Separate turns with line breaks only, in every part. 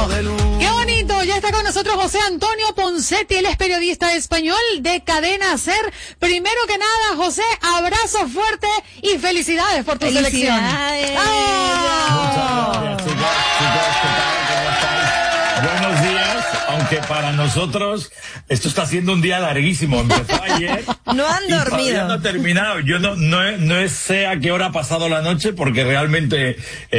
bonito. Qué bonito. Ya está con nosotros José Antonio Poncetti, él es periodista español de Cadena SER. Primero que nada, José, abrazo fuerte y felicidades por tu selección.
Muchas gracias, chicos. ¿Qué tal? ¿Cómo estáis? Buenos días, aunque para nosotros esto está siendo un día larguísimo. Empezó ayer.
No han dormido.
Todavía no ha terminado. Yo no sé a qué hora ha pasado la noche, porque realmente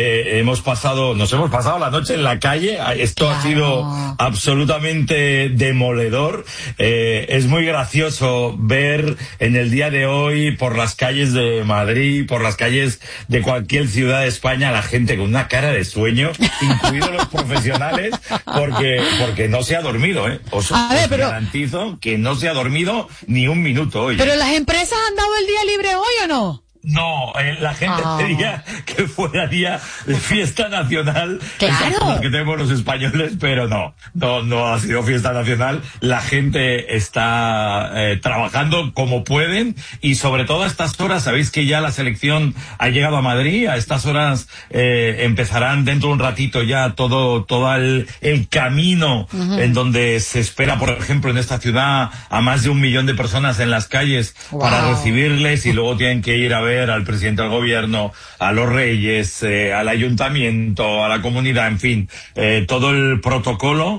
nos hemos pasado la noche en la calle. Esto ha sido absolutamente demoledor. Es muy gracioso ver en el día de hoy por las calles de Madrid, por las calles de cualquier ciudad de España, la gente con una cara de sueño, incluidos los profesionales, porque no se ha dormido, ¿eh? Os garantizo que no se ha dormido ni un minuto hoy.
¿Pero las empresas han dado el día libre hoy o no?
No, la gente pedía que fuera día de fiesta nacional.
Claro.
Que tenemos los españoles, pero no ha sido fiesta nacional. La gente está trabajando como pueden, y sobre todo a estas horas, sabéis que ya la selección ha llegado a Madrid. A estas horas empezarán dentro de un ratito ya todo el camino en donde se espera, por ejemplo, en esta ciudad a más de 1 millón de personas en las calles para recibirles, y luego tienen que ir a ver al presidente del gobierno, a los reyes, al ayuntamiento, a la comunidad, en fin, todo el protocolo.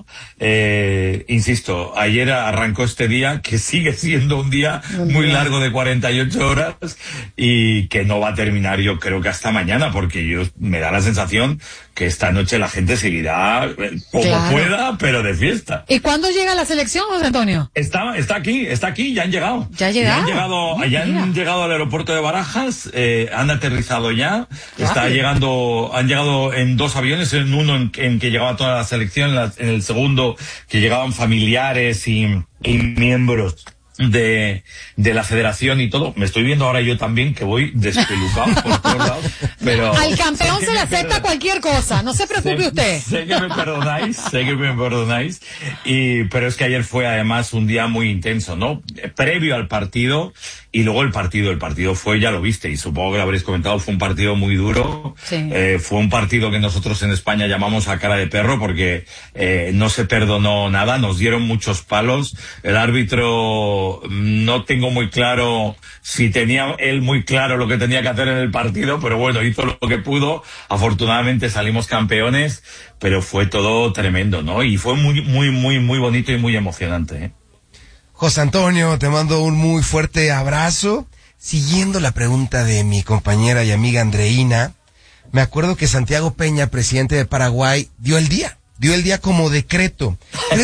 Insisto, ayer arrancó este día, que sigue siendo un día muy largo de 48 horas y que no va a terminar, yo creo, que hasta mañana, porque me da la sensación que esta noche la gente seguirá como pueda, pero de fiesta.
¿Y cuándo llega la selección, José Antonio?
Está aquí, ya han llegado.
¿Ya
han llegado al aeropuerto de Barajas, han aterrizado ya. Han llegado en 2 aviones, en uno en que llegaba toda la selección, en el segundo que llegaban familiares y miembros de la federación y todo. Me estoy viendo ahora yo también, que voy despelucado por todos lados, pero
al campeón se le acepta cualquier cosa, no se preocupe usted.
Sé que me perdonáis, pero es que ayer fue además un día muy intenso, ¿no? Previo al partido y luego el partido fue, ya lo viste, y supongo que lo habréis comentado, fue un partido muy duro.
Sí.
Fue un partido que nosotros en España llamamos a cara de perro, porque no se perdonó nada, nos dieron muchos palos. El árbitro, no tengo muy claro si tenía él muy claro lo que tenía que hacer en el partido, pero bueno, hizo lo que pudo. Afortunadamente salimos campeones, pero fue todo tremendo, ¿no? Y fue muy, muy, muy, muy bonito y muy emocionante, ¿eh?
José Antonio, te mando un muy fuerte abrazo. Siguiendo la pregunta de mi compañera y amiga Andreina, me acuerdo que Santiago Peña, presidente de Paraguay, dio el día como decreto.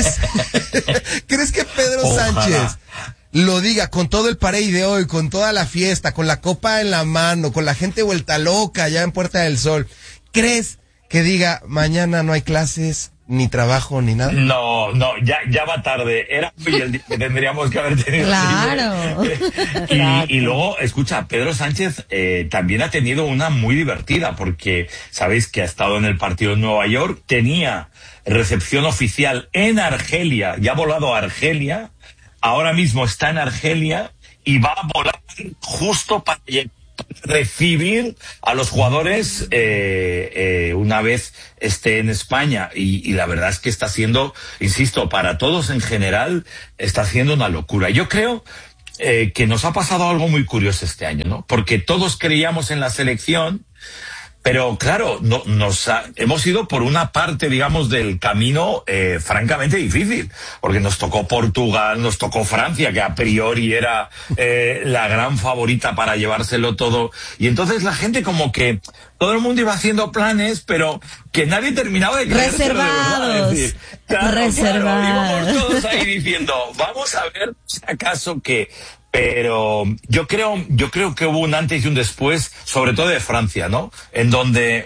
¿Crees que Pedro Sánchez lo diga con todo el parade de hoy, con toda la fiesta, con la copa en la mano, con la gente vuelta loca allá en Puerta del Sol? ¿Crees que diga mañana no hay clases, ni trabajo, ni nada?
No, ya va tarde. Era hoy el día que tendríamos que haber tenido.
Claro.
Y luego, escucha, Pedro Sánchez también ha tenido una muy divertida, porque sabéis que ha estado en el partido en Nueva York, tenía recepción oficial en Argelia, ya ha volado a Argelia, ahora mismo está en Argelia y va a volar justo para recibir a los jugadores una vez esté en España, y la verdad es que está siendo, insisto, para todos en general, está siendo una locura. Yo creo que nos ha pasado algo muy curioso este año, ¿no? Porque todos creíamos en la selección, pero claro, hemos ido por una parte, digamos, del camino francamente difícil, porque nos tocó Portugal, nos tocó Francia, que a priori era la gran favorita para llevárselo todo, y entonces la gente como que todo el mundo iba haciendo planes, pero que nadie terminaba de creérselo de verdad. Es decir, claro, íbamos todos ahí diciendo, vamos a ver si acaso que... Pero yo creo que hubo un antes y un después, sobre todo de Francia, ¿no? En donde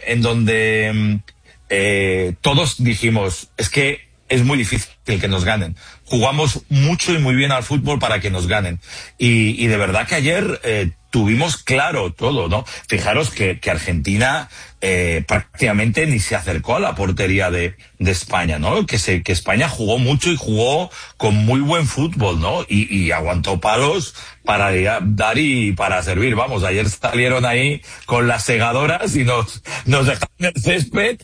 todos dijimos, es que es muy difícil que nos ganen. Jugamos mucho y muy bien al fútbol para que nos ganen. Y de verdad que ayer tuvimos claro todo, ¿no? Fijaros que Argentina prácticamente ni se acercó a la portería de España, ¿no? Que España jugó mucho y jugó con muy buen fútbol, ¿no? Y aguantó palos para dar y para servir. Vamos, ayer salieron ahí con las segadoras y nos dejaron el césped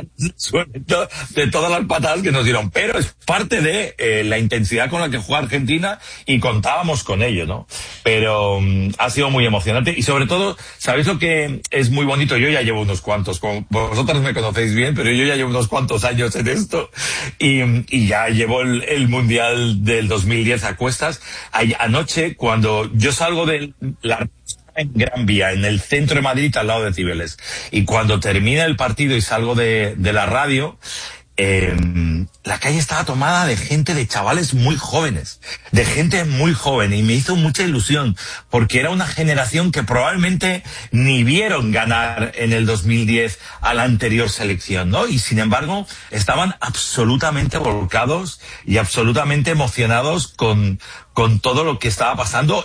de todas las patadas que nos dieron. Pero es parte de la intensidad con la que juega Argentina y contábamos con ello, ¿no? Pero ha sido muy emocionante y sobre todo, ¿sabéis lo que es muy bonito? Yo ya llevo unos cuantos, como vosotros me conocéis bien, pero yo ya llevo unos cuantos años en esto y ya llevo el Mundial del 2010 a cuestas. Anoche, cuando yo salgo de la en Gran Vía, en el centro de Madrid, al lado de Cibeles, y cuando termina el partido y salgo de la radio, la calle estaba tomada de gente, de chavales muy jóvenes, de gente muy joven, y me hizo mucha ilusión, porque era una generación que probablemente ni vieron ganar en el 2010 a la anterior selección, ¿no? Y sin embargo, estaban absolutamente volcados y absolutamente emocionados con todo lo que estaba pasando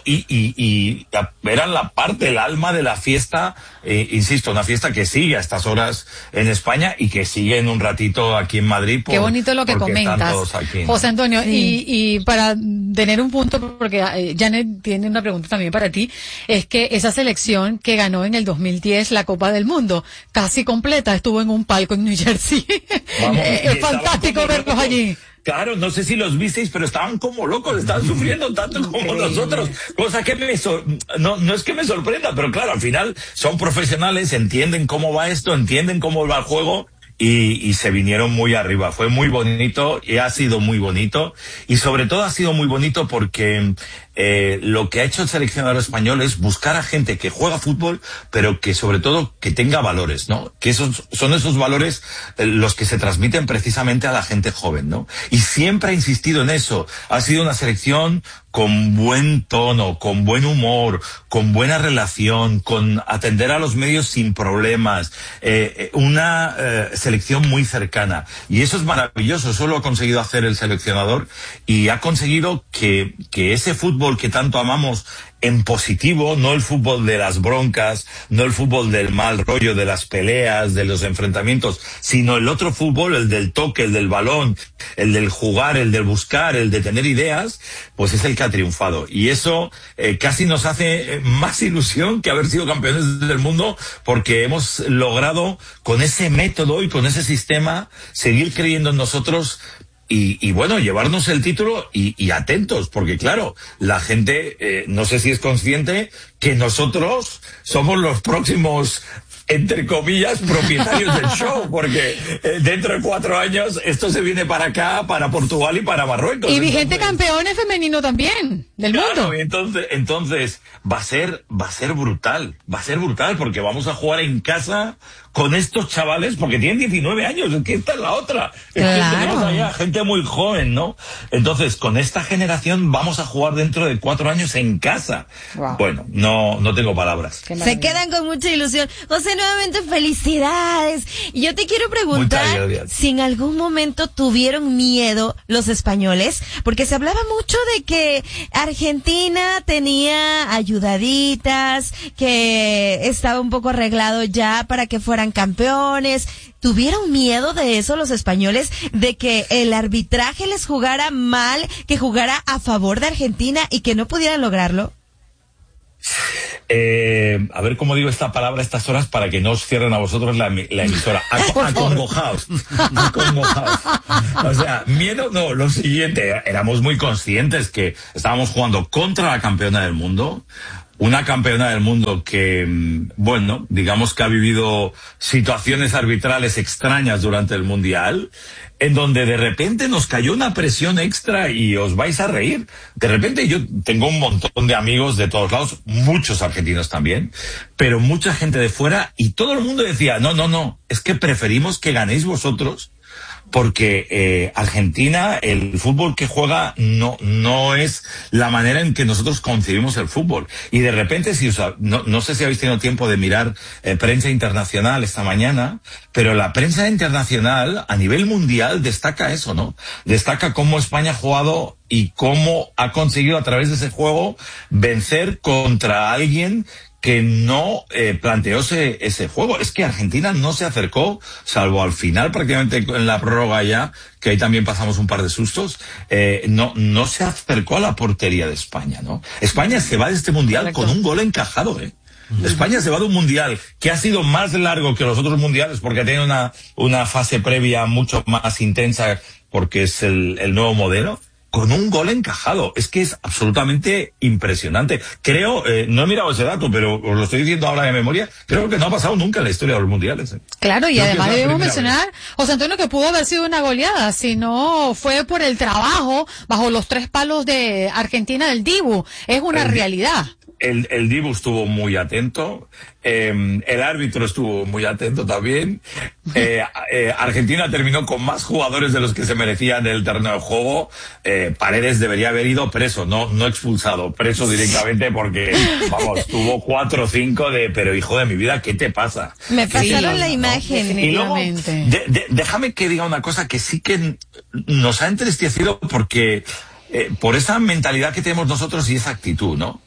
y eran la parte, el alma de la fiesta, insisto, una fiesta que sigue a estas horas en España y que sigue en un ratito aquí en Madrid.
Qué bonito lo que comentas, aquí, ¿no? José Antonio, sí. y para tener un punto, porque Janet tiene una pregunta también para ti, es que esa selección que ganó en el 2010 la Copa del Mundo, casi completa, estuvo en un palco en New Jersey. Vamos, es fantástico verlos allí.
Claro, no sé si los visteis, pero estaban como locos, estaban sufriendo tanto como nosotros, cosa que no es que me sorprenda, pero claro, al final son profesionales, entienden cómo va esto, entienden cómo va el juego y se vinieron muy arriba. Fue muy bonito y ha sido muy bonito y sobre todo ha sido muy bonito porque lo que ha hecho el seleccionador español es buscar a gente que juega fútbol, pero que sobre todo que tenga valores, ¿no? Que son esos valores los que se transmiten precisamente a la gente joven, ¿no? Y siempre ha insistido en eso. Ha sido una selección con buen tono, con buen humor, con buena relación, con atender a los medios sin problemas, una selección muy cercana. Y eso es maravilloso, eso lo ha conseguido hacer el seleccionador y ha conseguido que ese fútbol que tanto amamos en positivo, no el fútbol de las broncas, no el fútbol del mal rollo, de las peleas, de los enfrentamientos, sino el otro fútbol, el del toque, el del balón, el del jugar, el del buscar, el de tener ideas, pues es el que ha triunfado. Y eso casi nos hace más ilusión que haber sido campeones del mundo, porque hemos logrado con ese método y con ese sistema seguir creyendo en nosotros. Y bueno, llevarnos el título y atentos, porque claro, la gente no sé si es consciente que nosotros somos los próximos, entre comillas, propietarios del show, porque dentro de 4 años esto se viene para acá, para Portugal y para Marruecos.
Y vigente campeones femenino también del mundo.
Entonces va a ser brutal, porque vamos a jugar en casa con estos chavales, porque tienen 19 años, es que esta es la otra. Es que tenemos allá gente muy joven, ¿no? Entonces, con esta generación vamos a jugar dentro de 4 años en casa. Wow. Bueno, no tengo palabras.
Se quedan con mucha ilusión. José, nuevamente felicidades. Y yo te quiero preguntar si en algún momento tuvieron miedo los españoles, porque se hablaba mucho de que Argentina tenía ayudaditas, que estaba un poco arreglado ya para que fueran campeones. ¿Tuvieron miedo de eso los españoles? ¿De que el arbitraje les jugara mal, que jugara a favor de Argentina y que no pudieran lograrlo?
A ver cómo digo esta palabra a estas horas para que no os cierren a vosotros la emisora. Acongojaos. O sea, miedo no, lo siguiente, éramos muy conscientes que estábamos jugando contra la campeona del mundo. Una campeona del mundo que, bueno, digamos que ha vivido situaciones arbitrales extrañas durante el Mundial, en donde de repente nos cayó una presión extra y os vais a reír. De repente yo tengo un montón de amigos de todos lados, muchos argentinos también, pero mucha gente de fuera, y todo el mundo decía, no, es que preferimos que ganéis vosotros porque Argentina, el fútbol que juega no es la manera en que nosotros concebimos el fútbol. Y de repente, no sé si habéis tenido tiempo de mirar prensa internacional esta mañana, pero la prensa internacional a nivel mundial destaca eso, ¿no? Destaca cómo España ha jugado y cómo ha conseguido a través de ese juego vencer contra alguien que no planteó ese juego. Es que Argentina no se acercó, salvo al final, prácticamente en la prórroga ya, que ahí también pasamos un par de sustos, no se acercó a la portería de España, ¿no? España se va de este mundial con un gol encajado, España se va de un mundial que ha sido más largo que los otros mundiales porque tiene una fase previa mucho más intensa porque es el nuevo modelo, con un gol encajado. Es que es absolutamente impresionante. Creo, no he mirado ese dato, pero os lo estoy diciendo ahora de memoria, creo que no ha pasado nunca en la historia de los mundiales.
Claro, y además debemos mencionar, José Antonio, que pudo haber sido una goleada, si no fue por el trabajo bajo los 3 palos de Argentina del Dibu. Es una realidad.
El Dibu estuvo muy atento, el árbitro estuvo muy atento también. Argentina terminó con más jugadores de los que se merecían en el terreno de juego. Paredes debería haber ido preso, no expulsado, preso directamente porque, vamos, tuvo 4 o 5 pero hijo de mi vida, ¿qué te pasa?
Me pasaron la imagen.
Y luego, déjame que diga una cosa que sí que nos ha entristecido porque, por esa mentalidad que tenemos nosotros y esa actitud, ¿no?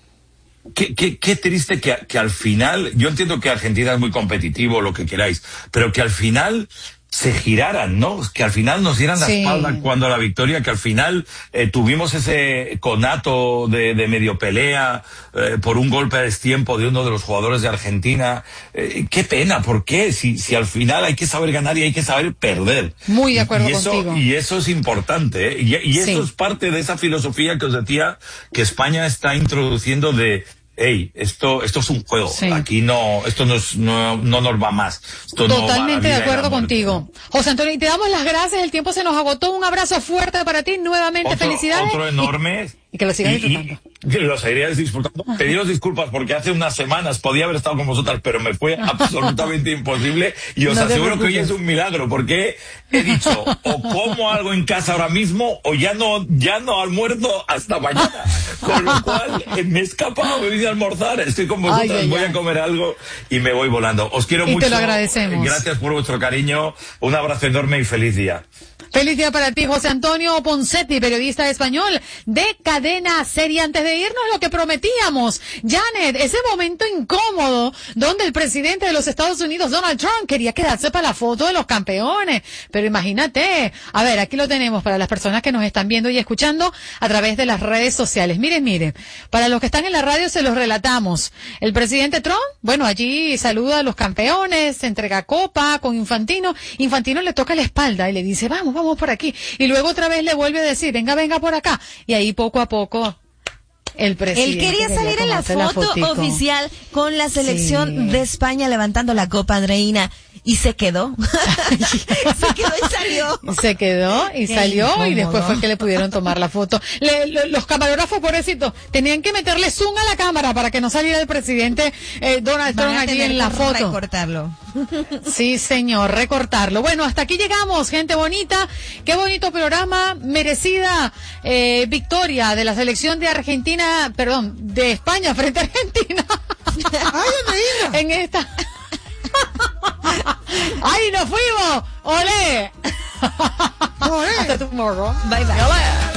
Qué triste que al final, yo entiendo que Argentina es muy competitivo, lo que queráis, pero que al final se giraran, ¿no? Que al final nos dieran la espalda cuando la victoria, que al final tuvimos ese conato de medio pelea por un golpe a destiempo de uno de los jugadores de Argentina. Qué pena, ¿por qué? Si al final hay que saber ganar y hay que saber perder.
Muy de acuerdo contigo.
Y eso es importante, y eso es parte de esa filosofía que os decía que España está introduciendo de esto es un juego. Aquí esto no nos va más.
Totalmente de acuerdo contigo. José Antonio, y te damos las gracias, el tiempo se nos agotó, un abrazo fuerte para ti, nuevamente felicidades.
Otro enorme.
Y que lo sigas disfrutando.
Lo seguiría disfrutando. Pediros disculpas porque hace unas semanas podía haber estado con vosotras, pero me fue absolutamente imposible y os aseguro que hoy es un milagro porque he dicho o como algo en casa ahora mismo o ya no almuerzo hasta mañana. Con lo cual me he escapado, me vine a almorzar, estoy con vosotras, voy a comer algo y me voy volando. Os quiero mucho.
Te lo agradecemos.
Gracias por vuestro cariño. Un abrazo enorme y feliz día.
Feliz día para ti, José Antonio Ponseti, periodista español de Cadena Serie. Antes de irnos, lo que prometíamos, Janet, ese momento incómodo donde el presidente de los Estados Unidos, Donald Trump, quería quedarse para la foto de los campeones. Pero imagínate, a ver, aquí lo tenemos para las personas que nos están viendo y escuchando a través de las redes sociales. Miren, para los que están en la radio se los relatamos. El presidente Trump, bueno, allí saluda a los campeones, se entrega copa con Infantino. Infantino le toca la espalda y le dice, vamos por aquí. Y luego otra vez le vuelve a decir, venga por acá. Y ahí poco a poco el presidente.
Él quería salir en la foto oficial con la selección de España levantando la copa, Andreina. Y se quedó.
Se quedó y salió y después fue que le pudieron tomar la foto. Los camarógrafos, pobrecitos, tenían que meterle zoom a la cámara para que no saliera el presidente Donald Trump allí en la foto.
Recortarlo.
Sí, señor, recortarlo. Bueno, hasta aquí llegamos, gente bonita. Qué bonito programa, merecida victoria de la selección de Argentina, de España frente a Argentina.
Ay,
en esta... ¡Ay, nos fuimos! ¡Olé!
Hasta tomorrow. Bye.